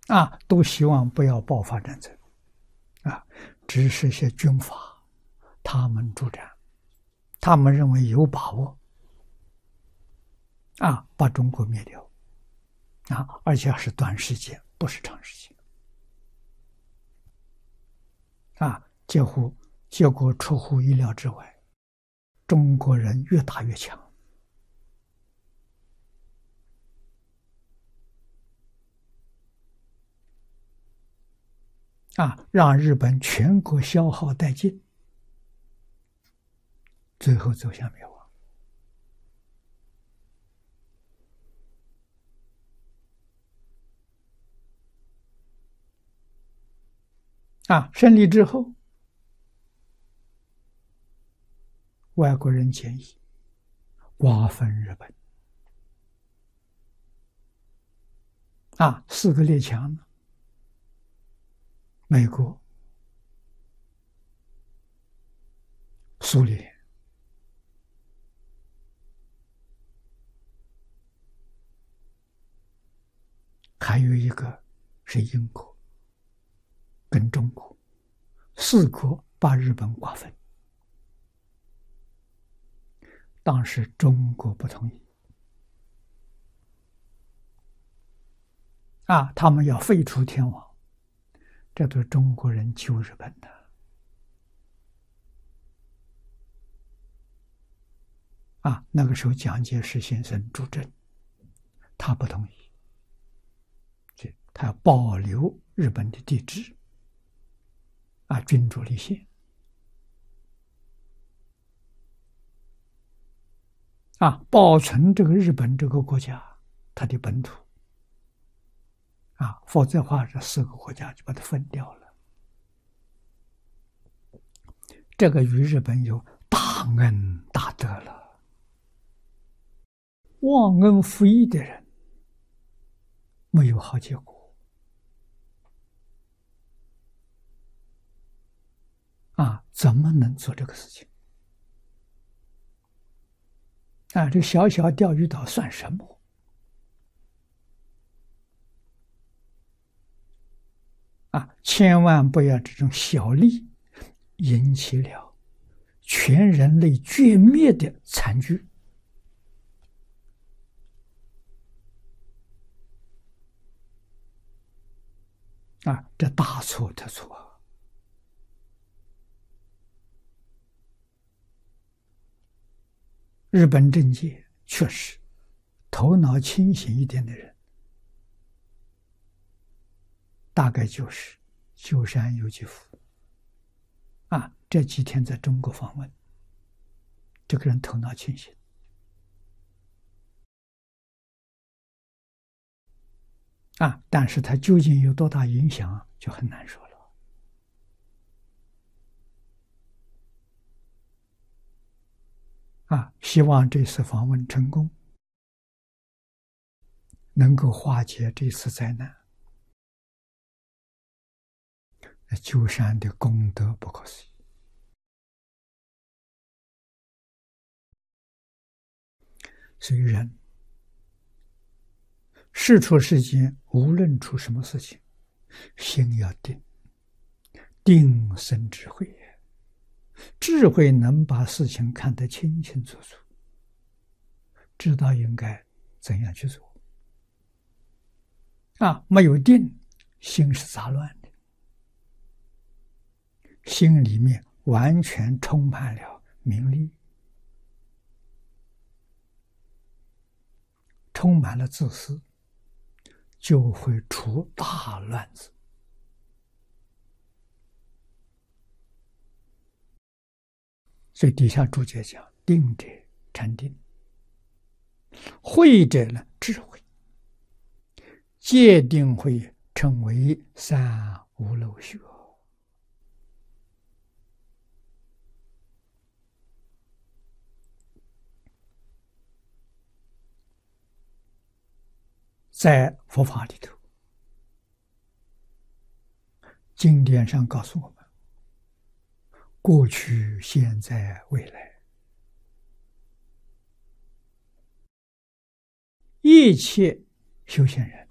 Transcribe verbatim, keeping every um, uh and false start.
啊，都希望不要爆发战争，啊，只是些军阀，他们主张，他们认为有把握，啊，把中国灭掉，啊，而且是短时间，不是长时间，啊，结果结果出乎意料之外，中国人越打越强。啊，让日本全国消耗殆尽，最后走向灭亡。啊，胜利之后，外国人建议瓜分日本。啊，四个列强呢？美国、苏联、还有一个是英国跟中国，四国把日本瓜分。当时中国不同意，啊，他们要废除天皇，这都是中国人救日本的。啊，那个时候蒋介石先生主政，他不同意，他要保留日本的帝制，啊，君主立宪，啊，保存这个日本这个国家它的本土，啊，否则的话这四个国家就把它分掉了。这个与日本有大恩大德了。忘恩负义的人没有好结果，啊，怎么能做这个事情？啊，这小小钓鱼岛算什么？啊，千万不要这种小利引起了全人类绝灭的惨剧。啊，这大错特错啊！日本政界确实头脑清醒一点的人，大概就是鸠山由纪夫。啊，这几天在中国访问，这个人头脑清醒。啊，但是他究竟有多大影响，就很难说了。啊，希望这次访问成功，能够化解这次灾难。鸠山的功德不可思议。所以人事出世间，无论出什么事情，心要定，定生智慧，智慧能把事情看得清清楚楚，知道应该怎样去做。啊，没有定，心是杂乱的，心里面完全充满了名利，充满了自私，就会出大乱子。所以底下注解讲：定者禅定，慧者呢智慧，戒定慧称为三无漏学。在佛法里头，经典上告诉我们，过去、现在、未来，一切修行人